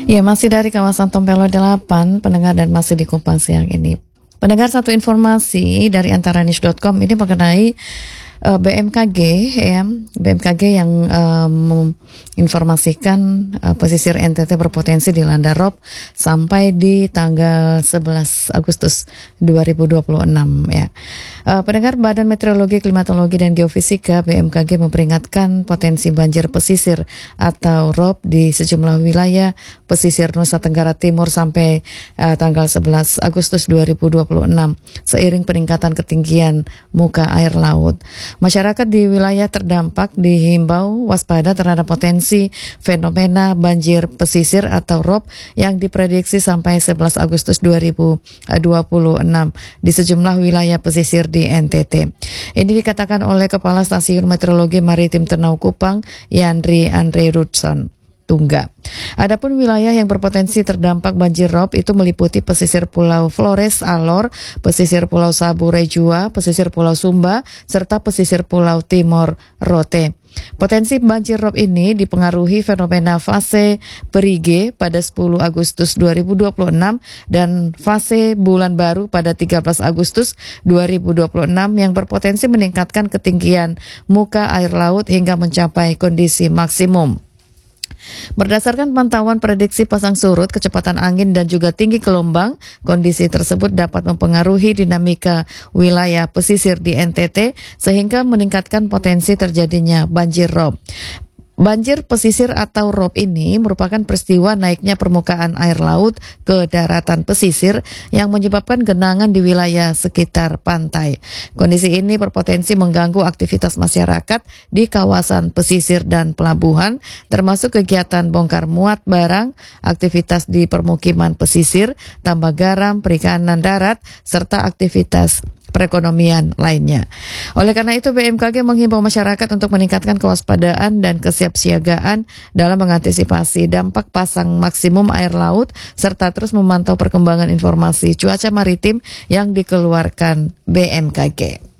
Ya, masih dari kawasan Tompelo 8, pendengar, dan masih di Kompas siang ini. Pendengar, satu informasi dari antaranews.com ini mengenai BMKG ya, BMKG yang menginformasikan pesisir NTT berpotensi dilanda rob sampai di tanggal 11 Agustus 2026 ya. Pendengar, Badan Meteorologi, Klimatologi, dan Geofisika BMKG memperingatkan potensi banjir pesisir atau rob di sejumlah wilayah pesisir Nusa Tenggara Timur sampai tanggal 11 Agustus 2026 seiring peningkatan ketinggian muka air laut. Masyarakat di wilayah terdampak dihimbau waspada terhadap potensi fenomena banjir pesisir atau rob yang diprediksi sampai 11 Agustus 2026 di sejumlah wilayah pesisir di NTT. Ini dikatakan oleh Kepala Stasiun Meteorologi Maritim Tenau Kupang, Yandri Andre Rudson Tungga. Adapun wilayah yang berpotensi terdampak banjir rob itu meliputi pesisir Pulau Flores Alor, pesisir Pulau Sabu Rejua, pesisir Pulau Sumba, serta pesisir Pulau Timor Rote. Potensi banjir rob ini dipengaruhi fenomena fase perige pada 10 Agustus 2026 dan fase bulan baru pada 13 Agustus 2026 yang berpotensi meningkatkan ketinggian muka air laut hingga mencapai kondisi maksimum. Berdasarkan pantauan prediksi pasang surut, kecepatan angin, dan juga tinggi gelombang, kondisi tersebut dapat mempengaruhi dinamika wilayah pesisir di NTT sehingga meningkatkan potensi terjadinya banjir rob. Banjir pesisir atau rob ini merupakan peristiwa naiknya permukaan air laut ke daratan pesisir yang menyebabkan genangan di wilayah sekitar pantai. Kondisi ini berpotensi mengganggu aktivitas masyarakat di kawasan pesisir dan pelabuhan, termasuk kegiatan bongkar muat barang, aktivitas di permukiman pesisir, tambak garam, perikanan darat, serta aktivitas perekonomian lainnya. Oleh karena itu, BMKG menghimbau masyarakat untuk meningkatkan kewaspadaan dan kesiapsiagaan dalam mengantisipasi dampak pasang maksimum air laut serta terus memantau perkembangan informasi cuaca maritim yang dikeluarkan BMKG.